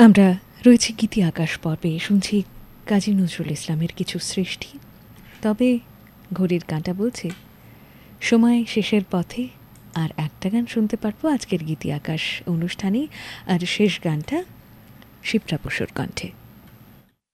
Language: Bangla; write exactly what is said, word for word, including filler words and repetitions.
আমরা রয়েছি গীতি আকাশ পর্বে, শুনছি কাজী নজরুল ইসলামের কিছু সৃষ্টি। তবে ঘড়ির কাঁটা বলছে সময় শেষের পথে, আর একটা গান শুনতে পারবো আজকের গীতি আকাশ অনুষ্ঠানে। আর শেষ গানটা শিপ্রা বসুর কণ্ঠে।